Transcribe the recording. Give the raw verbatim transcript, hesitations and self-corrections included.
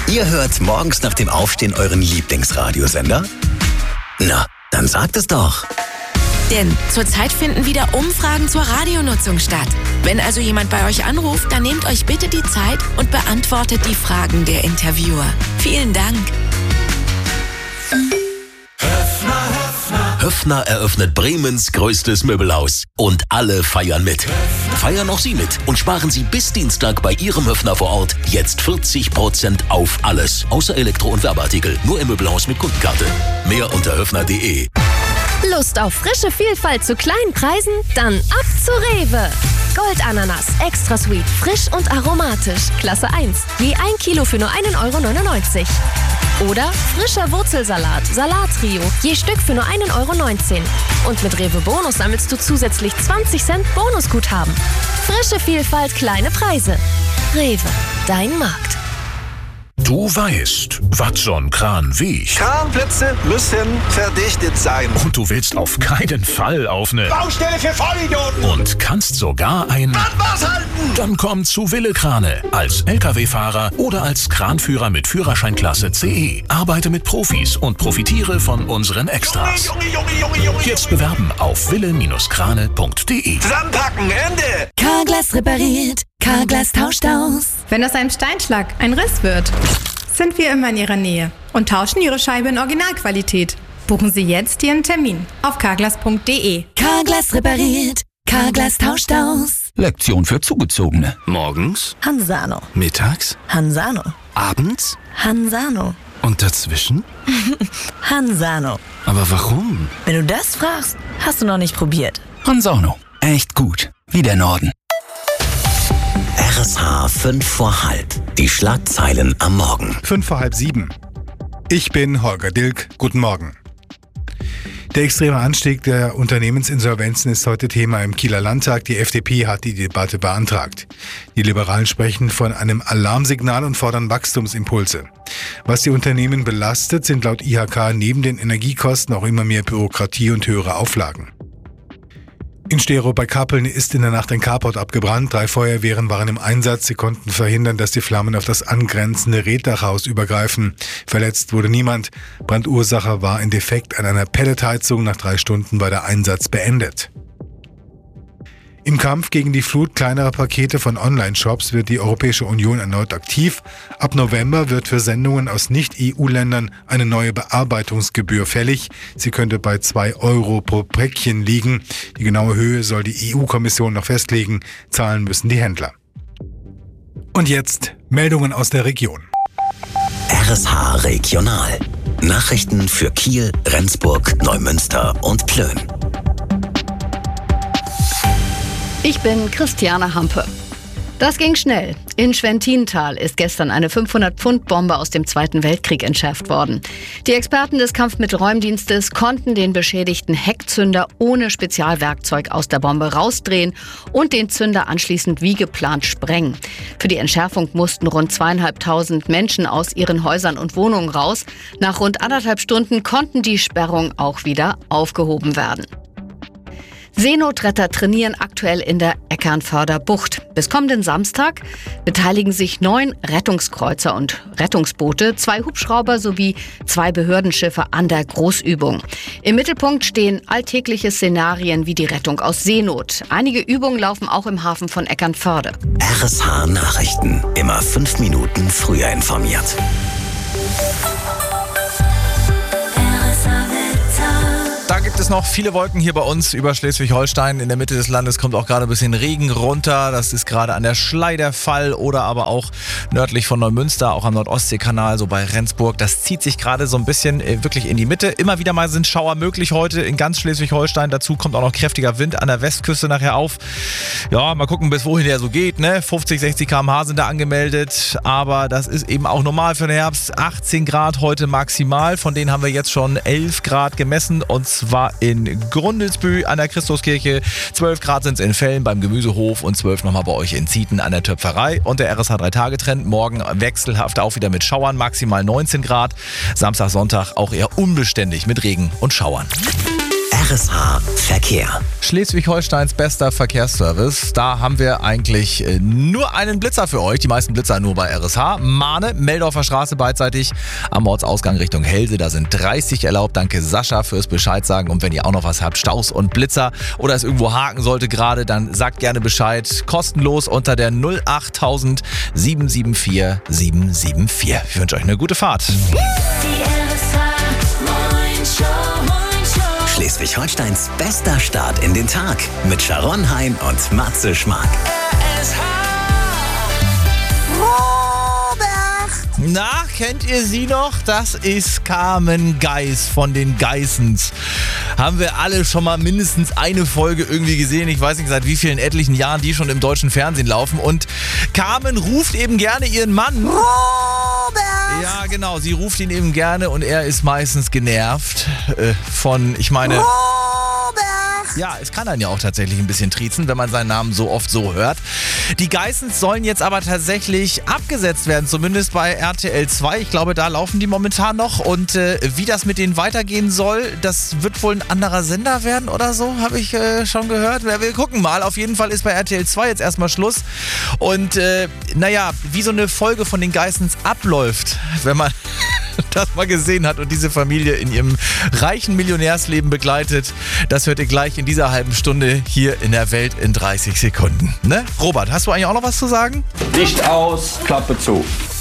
Ihr hört morgens nach dem Aufstehen euren Lieblingsradiosender? Na, dann sagt es doch. Denn zurzeit finden wieder Umfragen zur Radionutzung statt. Wenn also jemand bei euch anruft, dann nehmt euch bitte die Zeit und beantwortet die Fragen der Interviewer. Vielen Dank. Höffner eröffnet Bremens größtes Möbelhaus. Und alle feiern mit. Feiern auch Sie mit und sparen Sie bis Dienstag bei Ihrem Höffner vor Ort jetzt vierzig Prozent auf alles. Außer Elektro- und Werbeartikel. Nur im Möbelhaus mit Kundenkarte. Mehr unter höffner punkt de. Lust auf frische Vielfalt zu kleinen Preisen? Dann ab zu Rewe. Goldananas, extra sweet, frisch und aromatisch. Klasse eins. Je ein Kilo für nur ein Euro neunundneunzig. Oder frischer Wurzelsalat, Salattrio, je Stück für nur ein Euro neunzehn. Und mit Rewe Bonus sammelst du zusätzlich zwanzig Cent Bonusguthaben. Frische Vielfalt, kleine Preise. Rewe, dein Markt. Du weißt, was so ein Kran wiegt. Kranplätze müssen verdichtet sein. Und du willst auf keinen Fall auf eine Baustelle für Vollidioten. Und kannst sogar ein Was halten? Dann komm zu Wille Krane. Als L K W-Fahrer oder als Kranführer mit Führerscheinklasse C E. Arbeite mit Profis und profitiere von unseren Extras. Junge, Junge, Junge, Junge, Jetzt bewerben auf wille Krane punkt de. Zusammenpacken, Ende. Carglass repariert, Carglass tauscht aus. Wenn aus einem Steinschlag ein Riss wird, sind wir immer in Ihrer Nähe und tauschen Ihre Scheibe in Originalqualität. Buchen Sie jetzt Ihren Termin auf carglass punkt de. Carglass repariert, Carglass tauscht aus. Lektion für Zugezogene. Morgens, Hansano. mittags, Hansano. abends Hansano. und dazwischen? Hansano. Aber warum? Wenn du das fragst, hast du noch nicht probiert. Hansano. Echt gut. Wie der Norden. R S H fünf vor halb. Die Schlagzeilen am Morgen. Fünf vor halb sieben. Ich bin Holger Dilk. Guten Morgen. Der extreme Anstieg der Unternehmensinsolvenzen ist heute Thema im Kieler Landtag. Die F D P hat die Debatte beantragt. Die Liberalen sprechen von einem Alarmsignal und fordern Wachstumsimpulse. Was die Unternehmen belastet, sind laut I H K neben den Energiekosten auch immer mehr Bürokratie und höhere Auflagen. In Stero bei Kappeln ist in der Nacht ein Carport abgebrannt. Drei Feuerwehren waren im Einsatz. Sie konnten verhindern, dass die Flammen auf das angrenzende Reetdachhaus übergreifen. Verletzt wurde niemand. Brandursache war ein Defekt an einer Pelletheizung. Nach drei Stunden war der Einsatz beendet. Im Kampf gegen die Flut kleinerer Pakete von Online-Shops wird die Europäische Union erneut aktiv. Ab November wird für Sendungen aus Nicht-E U-Ländern eine neue Bearbeitungsgebühr fällig. Sie könnte bei zwei Euro pro Päckchen liegen. Die genaue Höhe soll die E U-Kommission noch festlegen. Zahlen müssen die Händler. Und jetzt Meldungen aus der Region. R S H Regional. Nachrichten für Kiel, Rendsburg, Neumünster und Plön. Ich bin Christiane Hampe. Das ging schnell. In Schwentintal ist gestern eine fünfhundert-Pfund-Bombe aus dem Zweiten Weltkrieg entschärft worden. Die Experten des Kampfmittelräumdienstes konnten den beschädigten Heckzünder ohne Spezialwerkzeug aus der Bombe rausdrehen und den Zünder anschließend wie geplant sprengen. Für die Entschärfung mussten rund zweieinhalbtausend Menschen aus ihren Häusern und Wohnungen raus. Nach rund anderthalb Stunden konnten die Sperrungen auch wieder aufgehoben werden. Seenotretter trainieren aktuell in der Eckernförder Bucht. Bis kommenden Samstag beteiligen sich neun Rettungskreuzer und Rettungsboote, zwei Hubschrauber sowie zwei Behördenschiffe an der Großübung. Im Mittelpunkt stehen alltägliche Szenarien wie die Rettung aus Seenot. Einige Übungen laufen auch im Hafen von Eckernförde. R S H Nachrichten. Immer fünf Minuten früher informiert. Da gibt es noch viele Wolken hier bei uns über Schleswig-Holstein. In der Mitte des Landes kommt auch gerade ein bisschen Regen runter. Das ist gerade an der Schlei der Fall oder aber auch nördlich von Neumünster, auch am Nordostseekanal, so bei Rendsburg. Das zieht sich gerade so ein bisschen äh, wirklich in die Mitte. Immer wieder mal sind Schauer möglich heute in ganz Schleswig-Holstein. Dazu kommt auch noch kräftiger Wind an der Westküste nachher auf. Ja, mal gucken, bis wohin der so geht. Ne? fünfzig, sechzig Kilometer pro Stunde sind da angemeldet. Aber das ist eben auch normal für den Herbst. achtzehn Grad heute maximal. Von denen haben wir jetzt schon elf Grad gemessen. Und zwar in Grundelsbü an der Christuskirche. zwölf Grad sind es in Felln beim Gemüsehof und zwölf nochmal bei euch in Zieten an der Töpferei. Und der R S H drei Tage Trend morgen wechselhaft auch wieder mit Schauern, maximal neunzehn Grad. Samstag, Sonntag auch eher unbeständig mit Regen und Schauern. R S H Verkehr. Schleswig-Holsteins bester Verkehrsservice. Da haben wir eigentlich äh, nur einen Blitzer für euch. Die meisten Blitzer nur bei R S H. Mahne, Meldorfer Straße beidseitig am Ortsausgang Richtung Helse. Da sind dreißig erlaubt. Danke Sascha fürs Bescheid sagen. Und wenn ihr auch noch was habt, Staus und Blitzer oder es irgendwo haken sollte gerade, dann sagt gerne Bescheid. Kostenlos unter der null acht tausend sieben sieben vier sieben sieben vier. Ich wünsche euch eine gute Fahrt. Schleswig-Holsteins bester Start in den Tag mit Sharon Hein und Matze Schmark. Na, kennt ihr sie noch? Das ist Carmen Geis von den Geissens. Haben wir alle schon mal mindestens eine Folge irgendwie gesehen. Ich weiß nicht, seit wie vielen etlichen Jahren die schon im deutschen Fernsehen laufen. Und Carmen ruft eben gerne ihren Mann. Robert! Ja, genau. Sie ruft ihn eben gerne und er ist meistens genervt äh, von, ich meine... Robert! Ja, es kann einen ja auch tatsächlich ein bisschen triezen, wenn man seinen Namen so oft so hört. Die Geissens sollen jetzt aber tatsächlich abgesetzt werden, zumindest bei R T L zwei. Ich glaube, da laufen die momentan noch. Und äh, wie das mit denen weitergehen soll, das wird wohl ein anderer Sender werden oder so, habe ich äh, schon gehört. Wir gucken mal. Auf jeden Fall ist bei R T L zwei jetzt erstmal Schluss. Und äh, naja, wie so eine Folge von den Geissens abläuft, wenn man das mal gesehen hat und diese Familie in ihrem reichen Millionärsleben begleitet, das hört ihr gleich in dieser halben Stunde hier in der Welt in dreißig Sekunden. Ne? Robert, hast du eigentlich auch noch was zu sagen? Licht aus, Klappe zu.